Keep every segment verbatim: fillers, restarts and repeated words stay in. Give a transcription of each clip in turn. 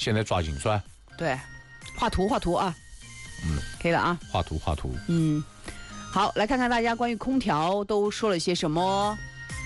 现在抓紧算。 对，画图画图啊。 嗯， 可以了啊。 画图画图。 嗯，好，来看看大家关于空调都说了些什么。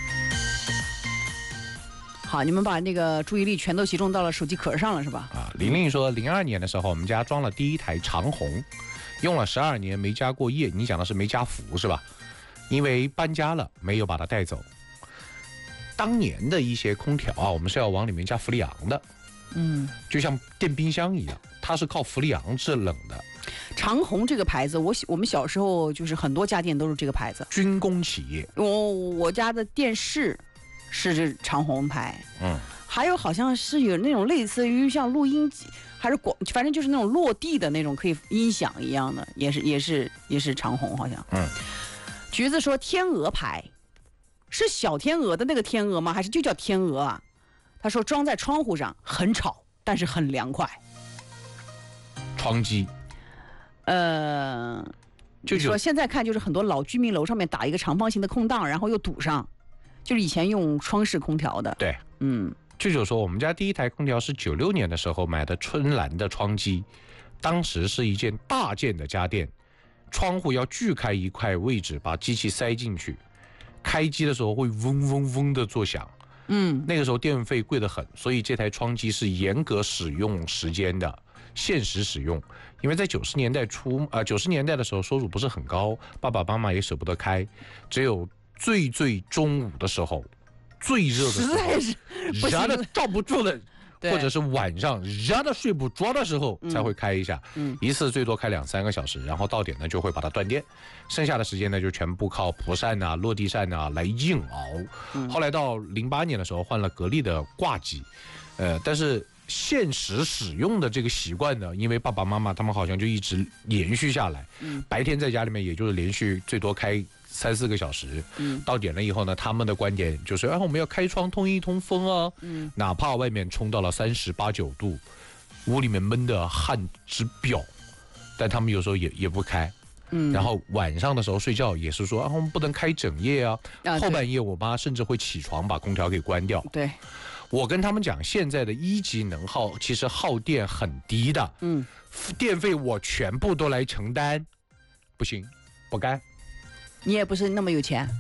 好，你们把那个注意力全都集中到了手机壳上了，是吧？ 啊，玲玲说，零二年的时候，我们家装了第一台长虹，用了十二年没加过夜。你讲的是没加氟是吧？因为搬家了，没有把它带走。当年的一些空调啊，我们是要往里面加氟利昂的， 嗯， 就像电冰箱一样，它是靠氟利昂制冷的。 长虹这个牌子，我我们小时候就是很多家电都是这个牌子， 军工企业。 我我家的电视是这长虹牌， 嗯， 还有好像是有那种类似于像录音机，还是广，反正就是那种落地的那种可以音响一样的，也是也是也是长虹好像。 嗯， 橘子说天鹅牌，是小天鹅的那个天鹅吗？还是就叫天鹅啊？他说装在窗户上很吵，但是很凉快。 窗机。 呃， 就说现在看就是很多老居民楼上面打一个长方形的空档，然后又堵上，就是以前用窗式空调的。 对， 嗯， 舅舅说我们家第一台空调是九六年的时候买的春兰的窗机，当时是一件大件的家电，窗户要锯开一块位置，把机器塞进去，开机的时候会嗡嗡嗡的作响。 嗯， 那个时候电费贵得很，所以这台窗机是严格使用时间的，限时使用。因为在九十年代初，呃，九十年代的时候收入不是很高，爸爸妈妈也舍不得开，只有最最中午的时候，最热的时候， 实在是热的罩不住了。 对， 或者是晚上热的睡不着的时候才会开一下， 嗯， 一次最多开两三个小时，然后到点呢就会把它断电，剩下的时间呢就全部靠蒲扇啊、落地扇啊来硬熬。 嗯， 后来到零八年的时候换了格力的挂机，呃，但是限时使用的这个习惯呢，因为爸爸妈妈他们好像就一直延续下来， 嗯， 白天在家里面也就是连续最多开三四个小时， 嗯， 到点了以后呢，他们的观点就是，啊，我们要开窗通一通风啊， 嗯， 哪怕外面冲到了三十八九度，屋里面闷得汗直飙，但他们有时候也也不开， 嗯， 然后晚上的时候睡觉也是说，啊，我们不能开整夜啊， 啊后半夜我妈甚至会起床把空调给关掉。 对， 我跟他们讲，现在的一级能耗其实耗电很低的， 嗯， 电费我全部都来承担，不行，不干。 你也不是那么有钱。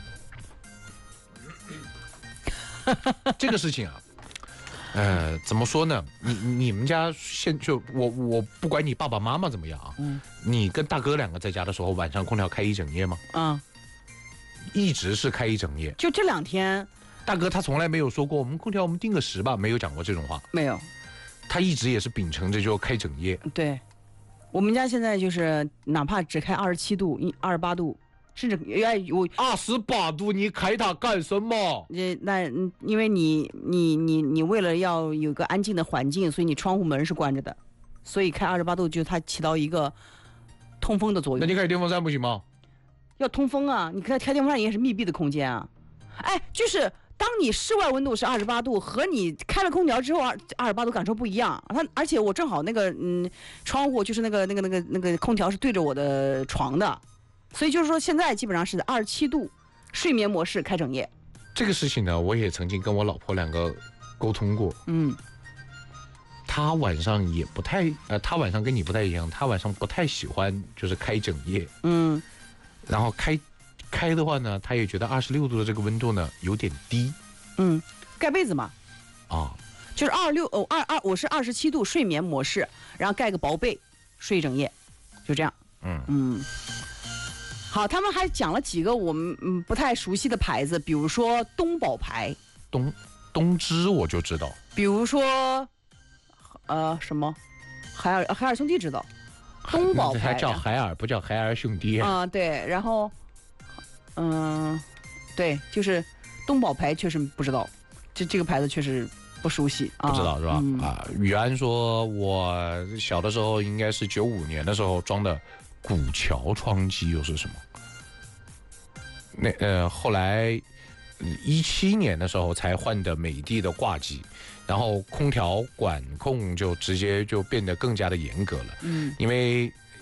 这个事情啊，呃，怎么说呢？你你们家现就我我不管你爸爸妈妈怎么样啊， 嗯， 你跟大哥两个在家的时候，晚上空调开一整夜吗？ 嗯， 一直是开一整夜。 就这两天。 大哥他从来没有说过我们空调我们定个时吧，没有讲过这种话。 没有。 他一直也是秉承着就开整夜。 对，我们家现在就是哪怕只开二十七度、二十八度。甚至哎，我二十八度，你开它干什么？ 呃，那因为你你你你为了要有个安静的环境，所以你窗户门是关着的，所以开二十八度就它起到一个通风的作用。 那你开电风扇不行吗？ 要通风啊！你开开电风扇也是密闭的空间啊。哎，就是当你室外温度是二十八度，和你开了空调之后二二十八度感受不一样。它而且我正好那个嗯窗户就是那个那个那个那个空调是对着我的床的。所以就是说，现在基本上是二十七度，睡眠模式开整夜。 这个事情呢，我也曾经跟我老婆两个沟通过。 嗯， 她晚上也不太，呃，她晚上跟你不太一样，她晚上不太喜欢就是开整夜。 嗯， 然后开开的话呢，她也觉得二十六度的这个温度呢有点低。 嗯，盖被子嘛。 啊， 就是二十六哦，二二，我是二十七度睡眠模式，然后盖个薄被睡一整夜，就这样。 嗯嗯。好，他们还讲了几个我们嗯不太熟悉的牌子，比如说东宝牌， 东东芝我就知道， 比如说呃什么海尔海尔兄弟知道，东宝牌还叫海尔，不叫海尔兄弟啊、呃、对，然后嗯、呃、对，就是东宝牌确实不知道，这这个牌子确实不熟悉， 不知道是吧？啊、 嗯呃，宇安说，我小的时候应该是九五年的时候装的古桥窗机，又是什么？那呃，后来一七年的时候才换的美的的挂机，然后空调管控就直接就变得更加的严格了。 嗯， 因为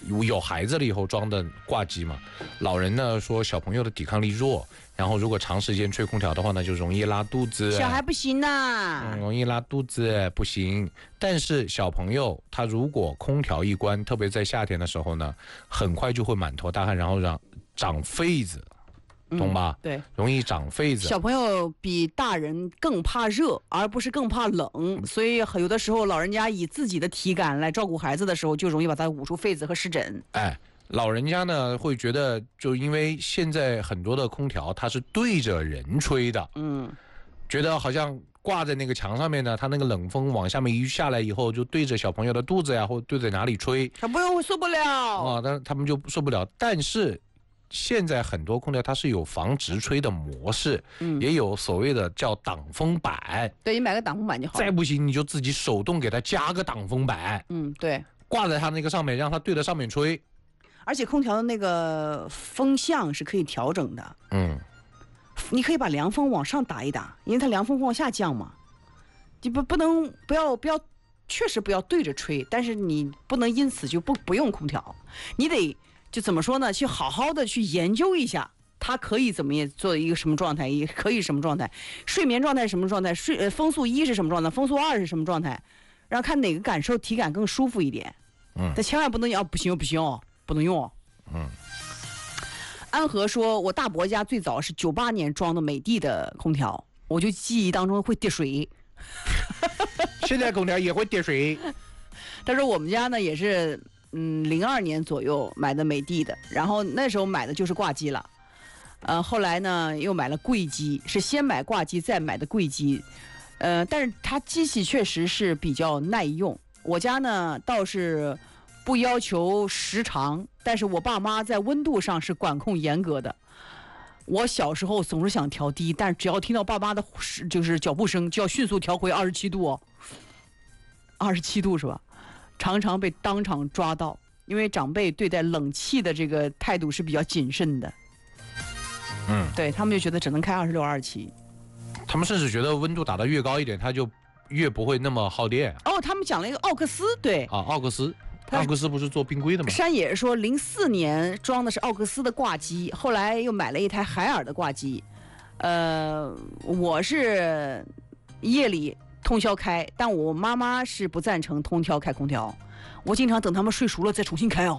有有孩子了以后装的挂机嘛。老人呢说小朋友的抵抗力弱，然后如果长时间吹空调的话呢，就容易拉肚子。 小孩不行呐、 嗯，容易拉肚子不行。但是小朋友他如果空调一关，特别在夏天的时候呢，很快就会满头大汗，然后让长痱子。懂吧、 嗯？对， 容易长痱子。 小朋友比大人更怕热，而不是更怕冷，所以有的时候老人家以自己的体感来照顾孩子的时候，就容易把他捂出痱子和湿疹。 哎，老人家呢会觉得，就因为现在很多的空调它是对着人吹的， 嗯， 觉得好像挂在那个墙上面呢，它那个冷风往下面一下来以后，就对着小朋友的肚子呀，或对着哪里吹， 小朋友会受不了啊，但他们就受不了。但是现在很多空调它是有防直吹的模式，嗯，也有所谓的叫挡风板。 对，你买个挡风板就好了。 再不行你就自己手动给它加个挡风板， 嗯，对， 挂在它那个上面，让它对着上面吹。 而且空调的那个风向是可以调整的， 嗯， 你可以把凉风往上打一打，因为它凉风往下降嘛。你不不能不要不要，确实不要对着吹，但是你不能因此就不不用空调，你得。就怎么说呢？去好好的去研究一下，它可以怎么也做一个什么状态，也可以什么状态，睡眠状态什么状态，睡呃风速一是什么状态，风速二是什么状态，然后看哪个感受体感更舒服一点。嗯，但千万不能要、哦、不行不行哦，不能用哦。 嗯。 安和说，我大伯家最早是九八年装的美的的空调，我就记忆当中会滴水。 现在空调也会滴水。 他说我们家呢也是。嗯，零二年左右买的美的的，然后那时候买的就是挂机了，呃，后来呢又买了柜机，是先买挂机再买的柜机，呃，但是它机器确实是比较耐用。我家呢倒是不要求时长，但是我爸妈在温度上是管控严格的。我小时候总是想调低，但是只要听到爸妈的就是脚步声，就要迅速调回二十七度哦，二十七度是吧？常常被当场抓到，因为长辈对待冷气的这个态度是比较谨慎的。 嗯， 对他们就觉得只能开二十六、二十七。 他们甚至觉得温度打得越高一点，它就越不会那么耗电。 哦，他们讲了一个奥克斯，对啊，奥克斯，奥克斯不是做冰柜的吗？ 山野说，零四年装的是奥克斯的挂机，后来又买了一台海尔的挂机。呃，我是夜里通宵开，但我妈妈是不赞成通宵开空调，我经常等他们睡熟了再重新开哦，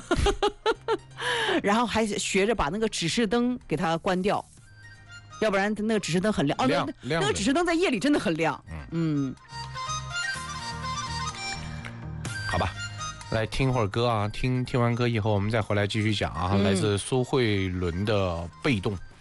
然后还学着把那个指示灯给它关掉，要不然那个指示灯很亮哦， 亮那亮那个指示灯在夜里真的很亮，嗯嗯， 好吧，来听会儿歌啊，听听完歌以后，我们再回来继续讲啊，嗯、来自苏慧伦的《被动》。